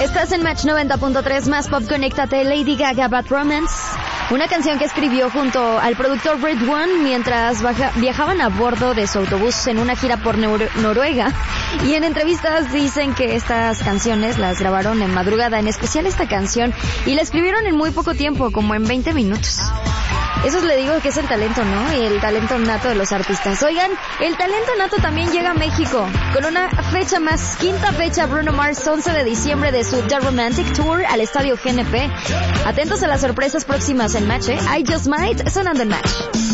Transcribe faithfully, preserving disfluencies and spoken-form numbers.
Estás en Match noventa punto tres, más pop, conéctate. Lady Gaga, Bad Romance. Una canción que escribió junto al productor Red One mientras baja, viajaban a bordo de su autobús en una gira por Nor- Noruega. Y en entrevistas dicen que estas canciones las grabaron en madrugada, en especial esta canción, y la escribieron en muy poco tiempo, como en veinte minutos. Eso le digo que es el talento, ¿no? Y el talento nato de los artistas. Oigan, el talento nato también llega a México con una fecha más, quinta fecha. Bruno Mars, once de diciembre, de su The Romantic Tour al Estadio G N P. Atentos a las sorpresas próximas en Match, ¿eh? I Just Might, sonando en Match.